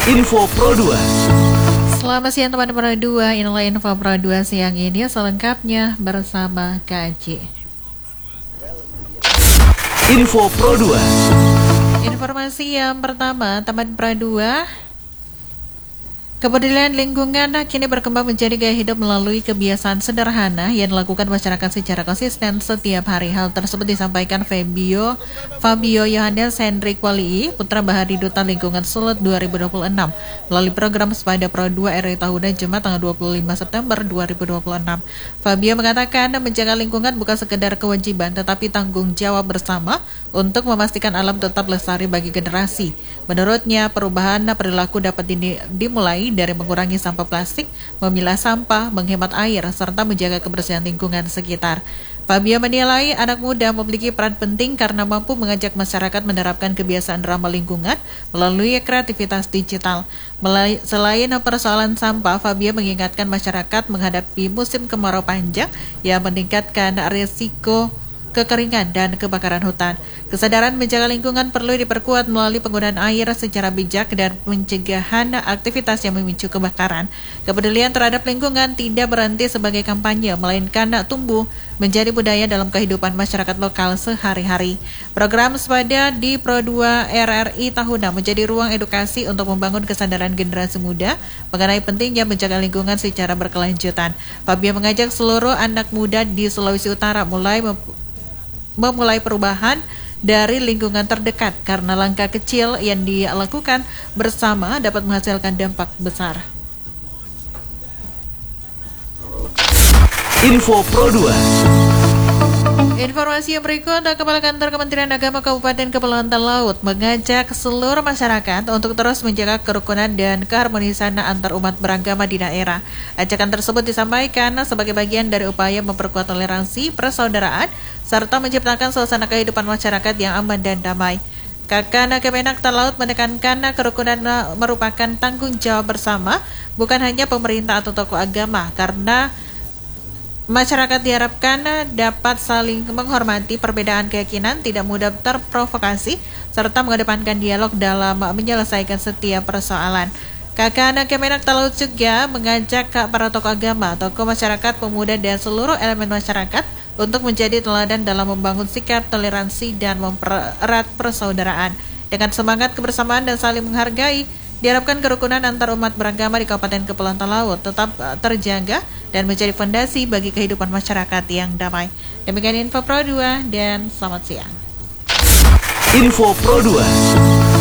Info Pro 2. Selamat siang teman-teman Pro 2, inilah Info Pro 2 siang ini selengkapnya bersama KJ. Info Pro 2. Informasi yang pertama, teman Pro 2. Kepedulian lingkungan kini berkembang menjadi gaya hidup melalui kebiasaan sederhana yang dilakukan masyarakat secara konsisten setiap hari. Hal tersebut disampaikan Fabio Yohanes Hendrik Walii, Putra Bahari Duta Lingkungan Sulut 2026, melalui program Sepeda Pro 2 RI Tahunan Jumat tanggal 25 September 2026. Fabio mengatakan menjaga lingkungan bukan sekedar kewajiban, tetapi tanggung jawab bersama untuk memastikan alam tetap lestari bagi generasi. Menurutnya, perubahan perilaku dapat dimulai dari mengurangi sampah plastik, memilah sampah, menghemat air, serta menjaga kebersihan lingkungan sekitar. Fabio menilai anak muda memiliki peran penting karena mampu mengajak masyarakat menerapkan kebiasaan ramah lingkungan melalui kreativitas digital. Selain persoalan sampah, Fabio mengingatkan masyarakat menghadapi musim kemarau panjang yang meningkatkan risiko kekeringan dan kebakaran hutan. Kesadaran menjaga lingkungan perlu diperkuat melalui penggunaan air secara bijak dan pencegahan aktivitas yang memicu kebakaran. Kepedulian terhadap lingkungan tidak berhenti sebagai kampanye, melainkan tumbuh menjadi budaya dalam kehidupan masyarakat lokal sehari-hari. Program Sepeda di Pro 2 RRI Tahunan menjadi ruang edukasi untuk membangun kesadaran generasi muda mengenai pentingnya menjaga lingkungan secara berkelanjutan. Fabio mengajak seluruh anak muda di Sulawesi Utara memulai perubahan dari lingkungan terdekat karena langkah kecil yang dilakukan bersama dapat menghasilkan dampak besar. Info Pro 2. Informasi yang berikut, Kepala Kantor Kementerian Agama Kabupaten Kepulauan Talaut mengajak seluruh masyarakat untuk terus menjaga kerukunan dan keharmonisan antar umat beragama di daerah. Ajakan tersebut disampaikan sebagai bagian dari upaya memperkuat toleransi, persaudaraan, serta menciptakan suasana kehidupan masyarakat yang aman dan damai. Kakana Kemenak Talaut menekankan kerukunan merupakan tanggung jawab bersama, bukan hanya pemerintah atau tokoh agama, karena masyarakat diharapkan dapat saling menghormati perbedaan keyakinan, tidak mudah terprovokasi, serta mengedepankan dialog dalam menyelesaikan setiap persoalan. Kakana Kemenak Talaut juga mengajak para tokoh agama, tokoh masyarakat, pemuda, dan seluruh elemen masyarakat untuk menjadi teladan dalam membangun sikap toleransi dan mempererat persaudaraan. Dengan semangat kebersamaan dan saling menghargai, diharapkan kerukunan antar umat beragama di Kabupaten Kepulauan Talaut tetap terjaga dan menjadi fondasi bagi kehidupan masyarakat yang damai. Demikian Info Pro 2 dan selamat siang. Info Pro 2.